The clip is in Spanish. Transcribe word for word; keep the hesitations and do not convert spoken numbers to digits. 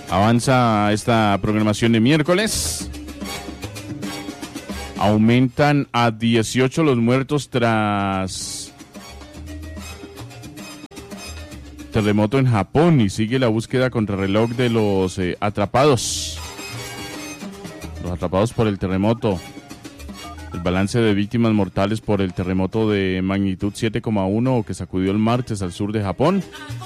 Avanza esta programación de miércoles. Aumentan a dieciocho los muertos tras terremoto en Japón y sigue la búsqueda contrarreloj de los eh, atrapados. Los atrapados por el terremoto. El balance de víctimas mortales por el terremoto de magnitud siete coma uno que sacudió el martes al sur de Japón